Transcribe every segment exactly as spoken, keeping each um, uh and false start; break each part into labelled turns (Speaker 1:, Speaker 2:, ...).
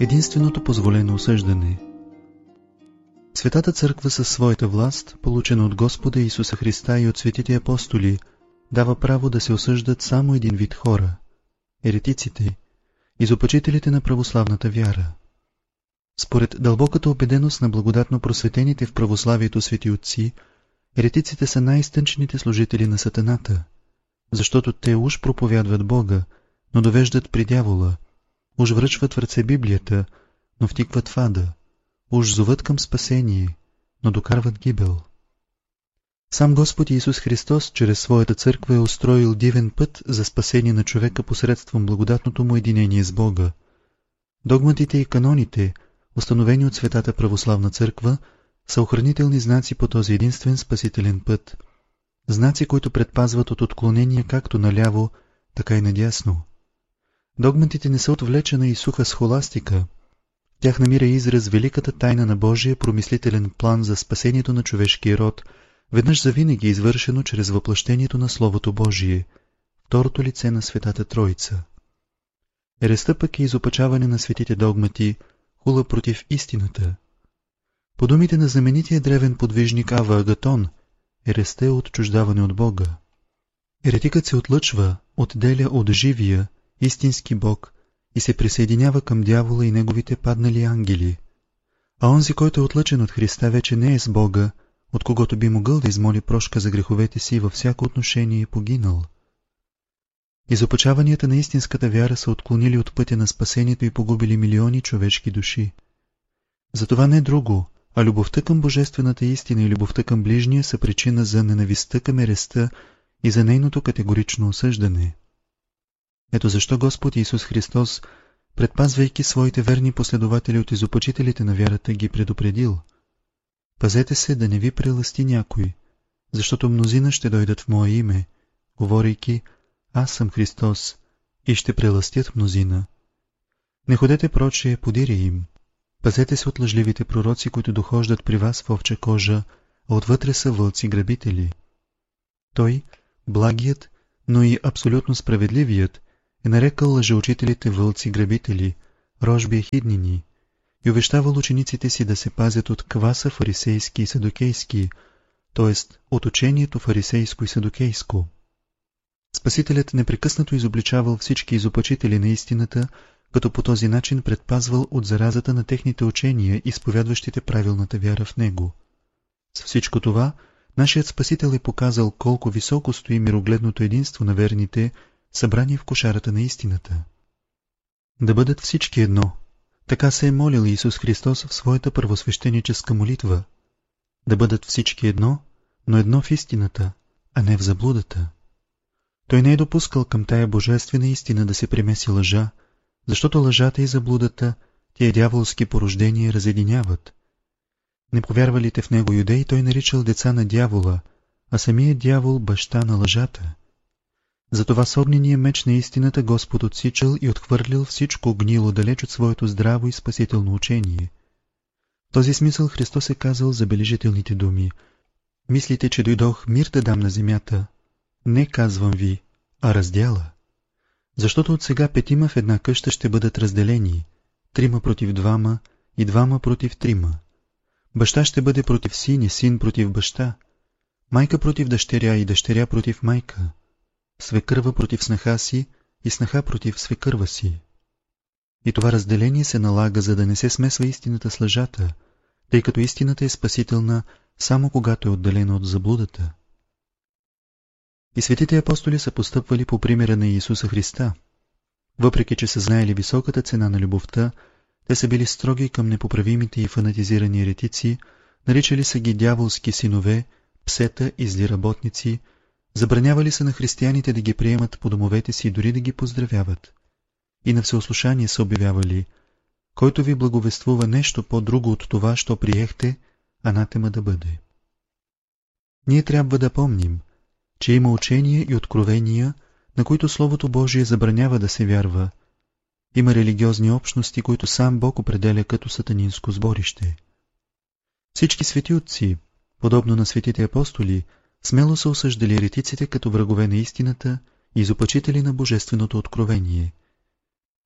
Speaker 1: Единственото позволено осъждане. Светата църква със своята власт, получена от Господа Исуса Христа и от светите апостоли, дава право да се осъждат само един вид хора – еретиците, изопачителите на православната вяра. Според дълбоката убеденост на благодатно просветените в православието свети отци, еретиците са най-изтънчените служители на сатаната, защото те уж проповядват Бога, но довеждат при дявола, уж връчват в ръце Библията, но втикват в ада, уж зоват към спасение, но докарват гибел. Сам Господ Исус Христос чрез своята църква е устроил дивен път за спасение на човека посредством благодатното му единение с Бога. Догматите и каноните, установени от Светата православна църква, са охранителни знаци по този единствен спасителен път, знаци, които предпазват от отклонения както наляво, така и надясно. Догматите не са отвлечена и суха схоластика. В тях намира израз великата тайна на Божия промислителен план за спасението на човешкия род, веднъж завинаги извършено чрез въплъщението на Словото Божие, второто лице на Светата Троица. Ерестта пък е изопачаване на светите догмати, хула против истината. По думите на знаменития древен подвижник Ава Агатон, ерестта е отчуждаване от Бога. Еретикът се отлъчва, отделя от живия, истински Бог и се присъединява към дявола и неговите паднали ангели. А онзи, който е отлъчен от Христа, вече не е с Бога, от когото би могъл да измоли прошка за греховете си и във всяко отношение е погинал. Изопачаванията на истинската вяра са отклонили от пътя на спасението и погубили милиони човешки души. Затова не друго, а любовта към божествената истина и любовта към ближния са причина за ненавистта към ерестта и за нейното категорично осъждане. Ето защо Господ Исус Христос, предпазвайки своите верни последователи от изопачителите на вярата, ги предупредил: пазете се да не ви прелъсти някой, защото мнозина ще дойдат в Мое име, говорейки: аз съм Христос, и ще прелъстят мнозина. Не ходете прочее подире им. Пазете се от лъжливите пророци, които дохождат при вас в овча кожа, а отвътре са вълци грабители. Той, благият, но и абсолютно справедливият, е нарекал лъжеучителите вълци грабители, рожби ехиднини, и увещавал учениците си да се пазят от кваса фарисейски и садокейски, т.е. от учението фарисейско и садокейско. Спасителят непрекъснато изобличавал всички изопачители на истината, като по този начин предпазвал от заразата на техните учения, изповядващите правилната вяра в него. С всичко това, нашият Спасител е показал колко високо стои мирогледното единство на верните, събрани в кошарата на истината. Да бъдат всички едно. Така се е молил Исус Христос в своята първосвещеническа молитва. Да бъдат всички едно, но едно в истината, а не в заблудата. Той не е допускал към тая божествена истина да се примеси лъжа, защото лъжата и заблудата, тия дяволски порождения, разединяват. Не повярвалите в него юдеи той наричал деца на дявола, а самият дявол баща на лъжата. Затова с огнения меч на истината Господ отсичал и отхвърлил всичко гнило далеч от своето здраво и спасително учение. В този смисъл Христос е казал забележителните думи: мислите, че дойдох мир да дам на земята? Не, казвам ви, а раздяла. Защото от сега петима в една къща ще бъдат разделени, трима против двама и двама против трима. Баща ще бъде против син и син против баща, майка против дъщеря и дъщеря против майка, свекърва против снаха си и снаха против свекърва си. И това разделение се налага, за да не се смесва истината с лъжата, тъй като истината е спасителна само когато е отделена от заблудата. И светите апостоли са постъпвали по примера на Иисуса Христа. Въпреки че са знаели високата цена на любовта, те са били строги към непоправимите и фанатизирани еретици, наричали са ги дяволски синове, псета и зли работници, забранявали са на християните да ги приемат по домовете си и дори да ги поздравяват. И на всеослушание са обявявали: който ви благовествува нещо по-друго от това, що приехте, анатема да бъде. Ние трябва да помним, че има учения и откровения, на които Словото Божие забранява да се вярва. Има религиозни общности, които сам Бог определя като сатанинско сборище. Всички свети отци, подобно на светите апостоли, смело са осъждали еретиците като врагове на истината и изопачители на божественото откровение.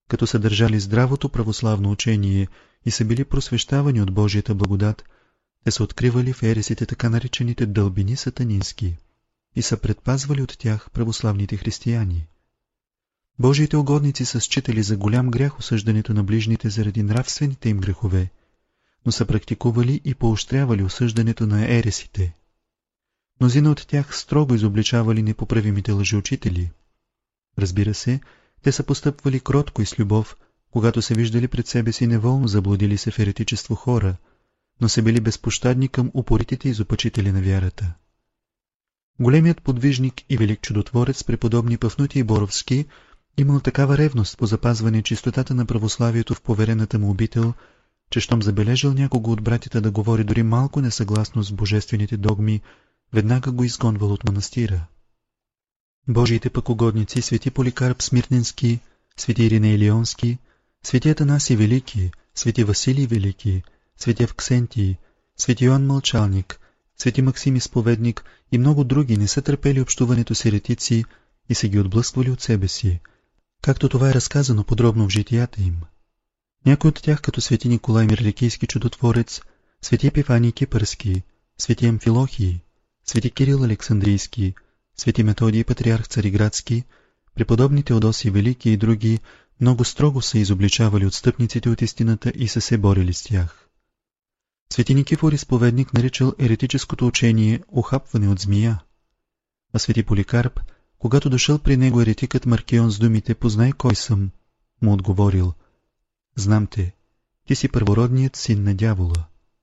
Speaker 1: като са държали здравото православно учение и са били просвещавани от Божията благодат, те са откривали в ересите така наречените дълбини сатанински и са предпазвали от тях православните християни. Божиите угодници са считали за голям грях осъждането на ближните заради нравствените им грехове, но са практикували и поощрявали осъждането на ересите. Мнозина от тях строго изобличавали непоправимите лъжеучители. Разбира се, те са постъпвали кротко и с любов, когато са виждали пред себе си неволно заблудили се в еретичество хора, но са били безпощадни към упоритите изопачители на вярата. Големият подвижник и велик чудотворец преподобни Пафнутий Боровски имал такава ревност по запазване чистотата на православието в поверената му обител, че щом забележал някого от братята да говори дори малко несъгласно с божествените догми, веднага го изгонвал от манастира. Божиите пък угодници, свети Поликарп Смирненски, свети Ириней Лионски, свети Атанаси Велики, свети Василий Велики, свети Авксентий, свети Йоан Мълчалник, свети Максим Изповедник и много други не са търпели общуването с еретици и са ги отблъсквали от себе си, както това е разказано подробно в житията им. Някои от тях, като свети Николай Мирликийски чудотворец, свети Епифаний Кипърски, свети Амфилохий, свети Кирил Александрийски, свети Методий Патриарх Цариградски, преподобни Теодосий Велики и други много строго са изобличавали отстъпниците от истината и са се борили с тях. Свети Никифор Изповедник наричал еретическото учение ухапване от змия, а свети Поликарп, когато дошъл при него еретикът Маркион с думите «Познай кой съм», му отговорил «Знам те, ти си първородният син на дявола».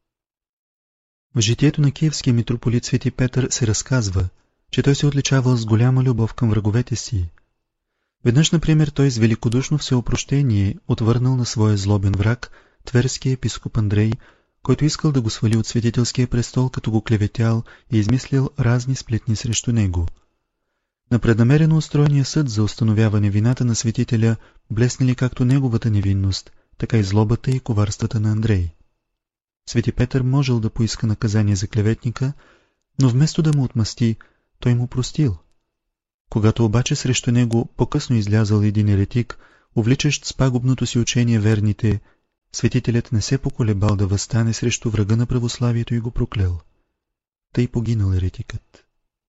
Speaker 1: В житието на киевския митрополит свети Петър се разказва, че той се отличавал с голяма любов към враговете си. Веднъж, например, той с великодушно всеопрощение отвърнал на своя злобен враг, тверския епископ Андрей, който искал да го свали от светителския престол, като го клеветял и измислил разни сплетни срещу него. На преднамерено устроения съд за установяване вината на светителя блеснали както неговата невинност, така и злобата и коварствата на Андрей. Свети Петър можел да поиска наказание за клеветника, но вместо да му отмъсти, той му простил. Когато обаче срещу него по-късно излязал един еретик, увличащ с пагубното си учение верните, светителят не се поколебал да възстане срещу врага на православието и го проклел. Тъй погинал еретикът.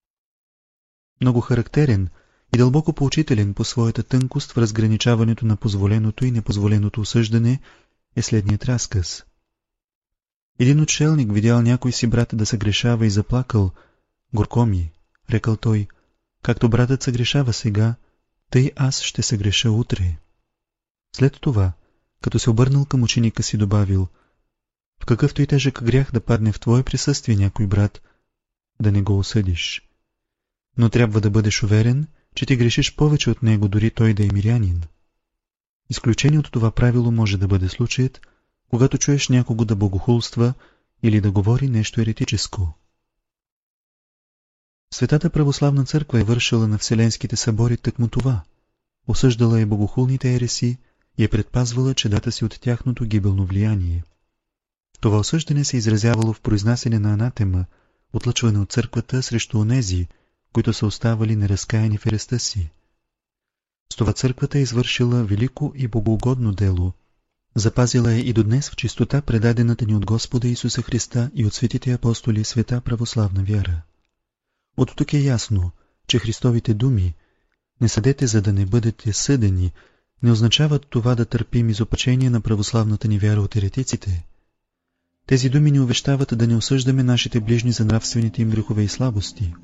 Speaker 1: Много характерен и дълбоко поучителен по своята тънкост в разграничаването на позволеното и непозволеното осъждане е следният разказ. Един отшелник видял някой си брат да съгрешава и заплакал. Горко ми, рекал той, както братът съгрешава сега, тъй аз ще съгреша утре. След това, като се обърнал към ученика си, добавил: в какъвто и тежък грях да падне в твое присъствие някой брат, да не го осъдиш. Но трябва да бъдеш уверен, че ти грешиш повече от него, дори той да е мирянин. Изключение от това правило може да бъде случаят, когато чуеш някого да богохулства или да говори нещо еретическо. Светата православна църква е вършила на вселенските събори тъкмо това. Осъждала е богохулните ереси и е предпазвала чедата си от тяхното гибелно влияние. Това осъждане се изразявало в произнасяне на анатема, отлъчване от църквата срещу онези, които са оставали неразкаяни в ереста си. С това църквата е извършила велико и богоугодно дело. Запазила е и до днес в чистота предадената ни от Господа Исуса Христа и от светите апостоли света православна вяра. От тук е ясно, че Христовите думи «Не съдете, за да не бъдете съдени» не означават това да търпим изопачение на православната ни вяра от еретиците. Тези думи ни увещават да не осъждаме нашите ближни за нравствените им грехове и слабости.